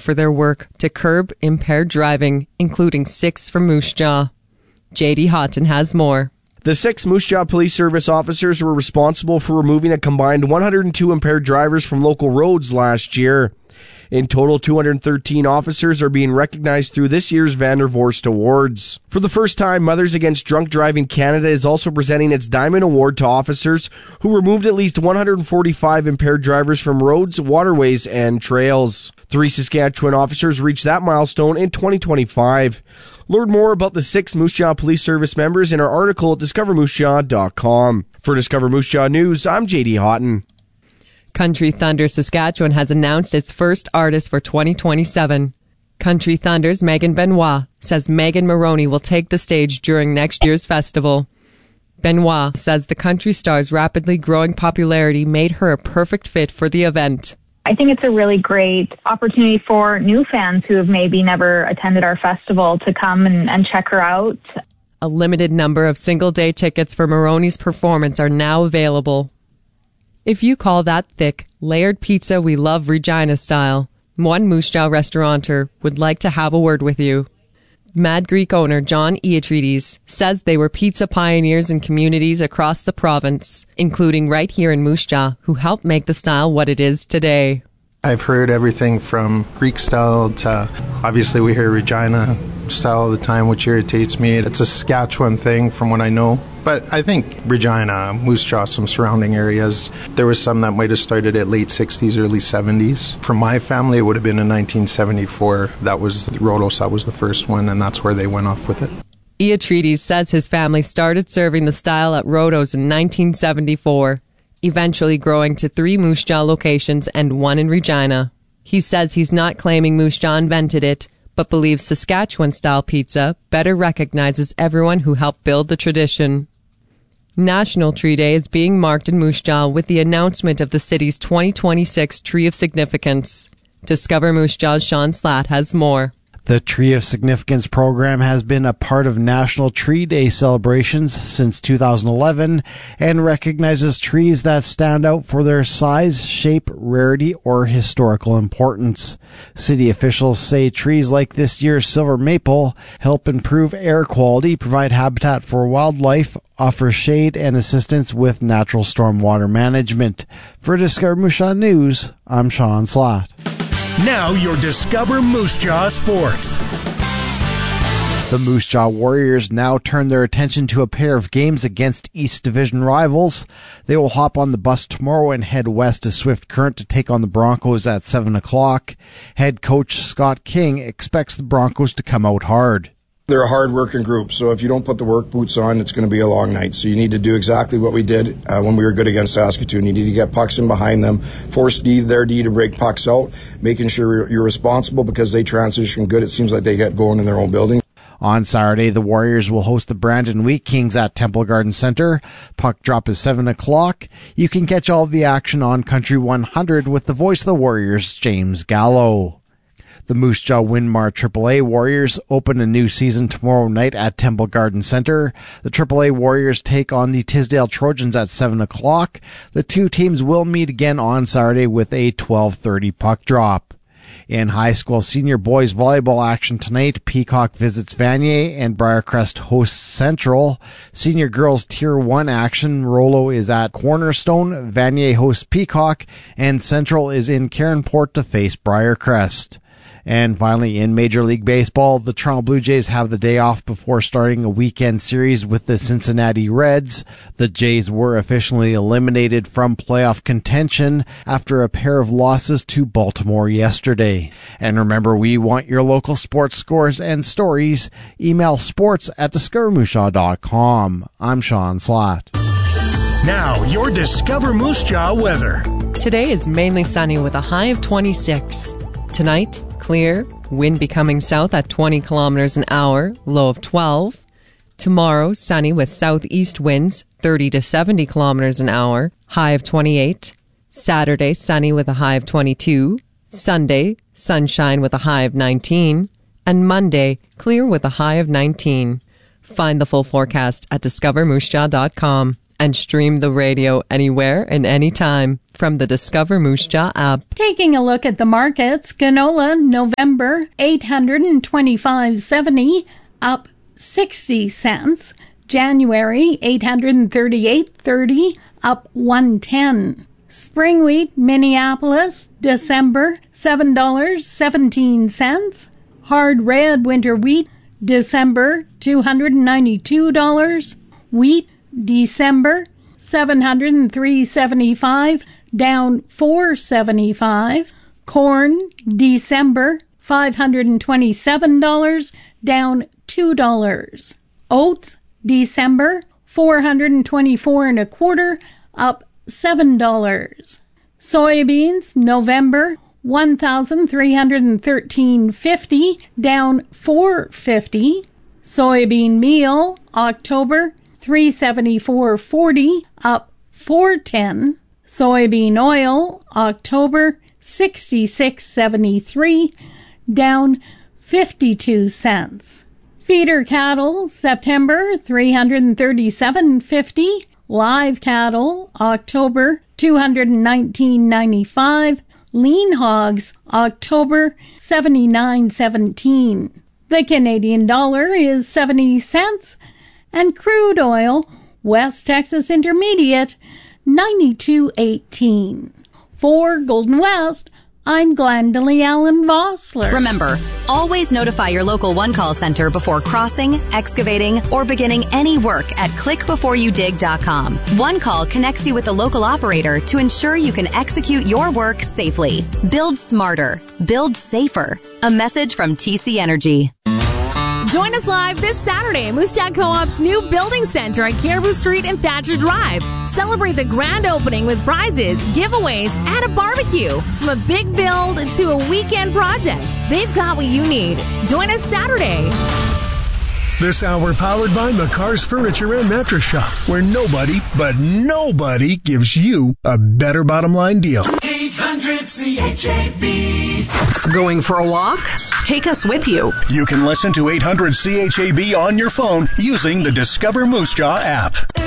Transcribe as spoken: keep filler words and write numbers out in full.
for their work to curb impaired driving, including six from Moose Jaw. J D Houghton has more. The six Moose Jaw Police Service officers were responsible for removing a combined one hundred two impaired drivers from local roads last year. In total, two hundred thirteen officers are being recognized through this year's Van der Vorst Awards. For the first time, Mothers Against Drunk Driving Canada is also presenting its Diamond Award to officers who removed at least one hundred forty-five impaired drivers from roads, waterways, and trails. Three Saskatchewan officers reached that milestone in twenty twenty-five. Learn more about the six Moose Jaw Police Service members in our article at discover moose jaw dot com. For Discover Moose Jaw News, I'm J D Houghton. Country Thunder Saskatchewan has announced its first artist for twenty twenty-seven. Country Thunder's Megan Benoit says Megan Maroney will take the stage during next year's festival. Benoit says the country star's rapidly growing popularity made her a perfect fit for the event. I think it's a really great opportunity for new fans who have maybe never attended our festival to come and, and check her out. A limited number of single-day tickets for Maroney's performance are now available. If you call that thick, layered pizza we love Regina style, one Moose Jaw restaurateur would like to have a word with you. Mad Greek owner John Iotrides says they were pizza pioneers in communities across the province, including right here in Moose Jaw, who helped make the style what it is today. I've heard everything from Greek style to, obviously we hear Regina style all the time, which irritates me. It's a Saskatchewan thing from what I know. But I think Regina, Moose Jaw, some surrounding areas, there was some that might have started at late sixties, early seventies. For my family, it would have been in nineteen seventy-four. That was Rodos, that was the first one, and that's where they went off with it. Iotrides says his family started serving the style at Rodos in nineteen seventy-four, eventually growing to three Moose Jaw locations and one in Regina. He says he's not claiming Moose Jaw invented it, but believes Saskatchewan-style pizza better recognizes everyone who helped build the tradition. National Tree Day is being marked in Moose Jaw with the announcement of the city's twenty twenty-six Tree of Significance. Discover Moose Jaw's Sean Slatt has more. The Tree of Significance program has been a part of National Tree Day celebrations since two thousand eleven and recognizes trees that stand out for their size, shape, rarity, or historical importance. City officials say trees like this year's silver maple help improve air quality, provide habitat for wildlife, offer shade, and assistance with natural stormwater management. For Discover Moose Jaw News, I'm Sean Slatt. Now your Discover Moose Jaw Sports. The Moose Jaw Warriors now turn their attention to a pair of games against East Division rivals. They will hop on the bus tomorrow and head west to Swift Current to take on the Broncos at seven o'clock. Head coach Scott King expects the Broncos to come out hard. They're a hard-working group, so if you don't put the work boots on, it's going to be a long night. So you need to do exactly what we did uh, when we were good against Saskatoon. You need to get pucks in behind them, force D, their D to break pucks out, making sure you're responsible because they transition good. It seems like they get going in their own building. On Saturday, the Warriors will host the Brandon Wheat Kings at Temple Garden Center. Puck drop is seven o'clock. You can catch all the action on Country one hundred with the voice of the Warriors, James Gallo. The Moose Jaw Winmar triple A Warriors open a new season tomorrow night at Temple Garden Center. The triple A Warriors take on the Tisdale Trojans at seven o'clock. The two teams will meet again on Saturday with a twelve thirty puck drop. In high school senior boys volleyball action tonight, Peacock visits Vanier and Briarcrest hosts Central. Senior girls Tier one action, Rollo is at Cornerstone, Vanier hosts Peacock, and Central is in Caronport to face Briarcrest. And finally, in Major League Baseball, the Toronto Blue Jays have the day off before starting a weekend series with the Cincinnati Reds. The Jays were officially eliminated from playoff contention after a pair of losses to Baltimore yesterday. And remember, we want your local sports scores and stories. Email sports at discover moose jaw dot com. I'm Sean Slatt. Now, your Discover Moose Jaw weather. Today is mainly sunny with a high of twenty-six. Tonight, clear, wind becoming south at twenty kilometers an hour, low of twelve. Tomorrow, sunny with southeast winds, thirty to seventy kilometers an hour, high of twenty-eight. Saturday, sunny with a high of twenty-two. Sunday, sunshine with a high of nineteen. And Monday, clear with a high of nineteen. Find the full forecast at discover moose jaw dot com. and stream the radio anywhere and anytime from the Discover Moose Jaw app. Taking a look at the markets, canola November eight hundred twenty-five seventy, up sixty cents. January eight hundred thirty-eight thirty, up one ten. Spring wheat Minneapolis December seven dollars and seventeen cents. Hard red winter wheat December two hundred ninety-two dollars. Wheat December seven hundred three dollars and seventy-five cents, down four dollars and seventy-five cents. Corn December five hundred twenty-seven dollars, down two dollars. Oats December four hundred twenty-four and a quarter, up seven dollars. Soybeans November one thousand three hundred thirteen fifty, down four fifty. Soybean meal October three seventy-four forty, up four ten. Soybean oil October sixty-six seventy-three, down fifty-two cents. Feeder cattle September three hundred thirty-seven fifty. Live cattle October two hundred nineteen ninety-five. Lean hogs October seventy-nine seventeen. The Canadian dollar is seventy cents, and crude oil West Texas Intermediate ninety-two eighteen. For Golden West, I'm Glendalee Allen Vossler. Remember, always notify your local one-call center before crossing, excavating, or beginning any work at click before you dig dot com. One Call connects you with the local operator to ensure you can execute your work safely. Build smarter. Build safer. A message from T C Energy. Join us live this Saturday at Moose Jaw Co-op's new building center on Caribou Street and Thatcher Drive. Celebrate the grand opening with prizes, giveaways, and a barbecue. From a big build to a weekend project, they've got what you need. Join us Saturday. This hour powered by McCar's Furniture and Mattress Shop, where nobody, but nobody gives you a better bottom line deal. eight hundred C H A B. Going for a walk? Take us with you. You can listen to eight hundred C H A B on your phone using the Discover Moose Jaw app.